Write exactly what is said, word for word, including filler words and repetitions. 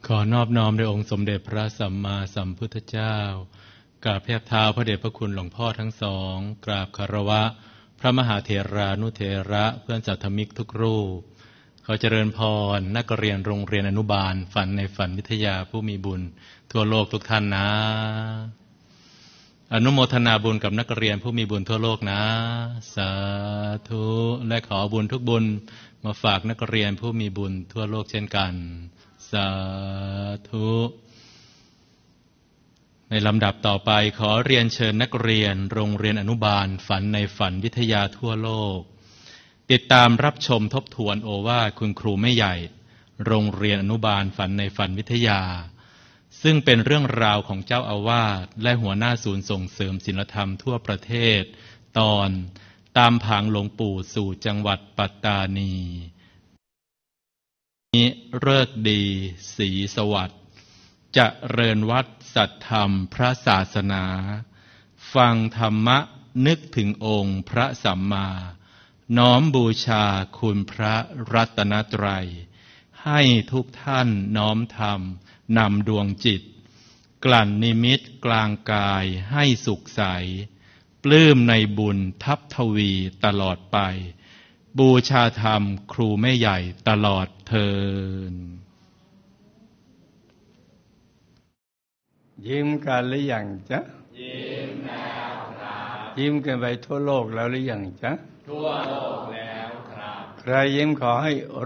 ขอนอบน้อมในองค์สมเด็จพระสัมมาสัมพุทธเจ้ากราบแทบเท้าพระเดชพระคุณหลวงพ่อทั้งสองกราบคารวะพระมหาเถรานุเถระเพื่อนสัตธมิกทุกรูปขอเจริญพรนักเรียนโรงเรียนอนุบาลฝันในฝันวิทยาผู้มีบุญทั่วโลกทุกท่านนะอนุโมทนาบุญกับนักเรียนผู้มีบุญทั่วโลกนะสาธุและขอบุญทุกบุญมาฝากนักเรียนผู้มีบุญทั่วโลกเช่นกันสาธุในลำดับต่อไปขอเรียนเชิญนักเรียนโรงเรียนอนุบาลฝันในฝันวิทยาทั่วโลกติดตามรับชมทบทวนโอวาทคุณครูแม่ใหญ่โรงเรียนอนุบาลฝันในฝันวิทยาซึ่งเป็นเรื่องราวของเจ้าอาวาสและหัวหน้าศูนย์ส่งเสริมศีลธรรมทั่วประเทศตอนตามผางหลวงปู่สู่จังหวัดปัตตานีนี้เลิกดีศรีสวัสดิ์เจริญวัดสัทธรรมพระศาสนาฟังธรรมะนึกถึงองค์พระสัมมาน้อมบูชาคุณพระรัตนตรัยให้ทุกท่านน้อมธรรมนำดวงจิตกลั่นนิมิตกลางกายให้สุขใสปลื้มในบุญทับทวีตลอดไปบูชาธรรมครูแม่ใหญ่ตลอดเทินยิ้มกันหรือยังจ๊ะยิ้มแล้วครับยิ้มกันไปทั่วโลกแล้วหรือยังจ๊ะทั่วโลกแล้วครับใครยิ้มขอให้